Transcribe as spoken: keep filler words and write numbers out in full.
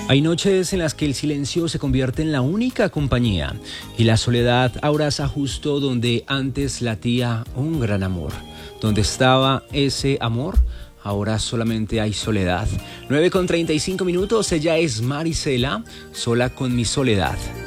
Hay noches en las que el silencio se convierte en la única compañía y la soledad abraza justo donde antes latía un gran amor. Donde estaba ese amor, ahora solamente hay soledad. nueve con treinta y cinco minutos, ella es Marisela, sola con mi soledad.